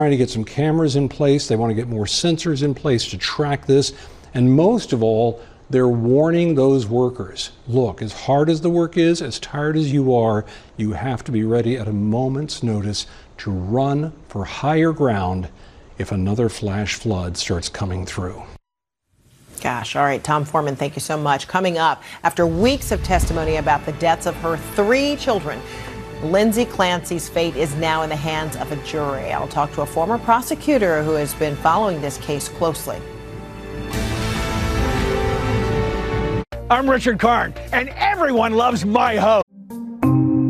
trying to get some cameras in place. They want to get more sensors in place to track this. And most of all, they're warning those workers. Look, as hard as the work is, as tired as you are, you have to be ready at a moment's notice to run for higher ground if another flash flood starts coming through. Gosh, all right, Tom Foreman, thank you so much. Coming up, after weeks of testimony about the deaths of her 3 children, Lindsay Clancy's fate is now in the hands of a jury. I'll talk to a former prosecutor who has been following this case closely. I'm Richard Karn, and everyone loves my host.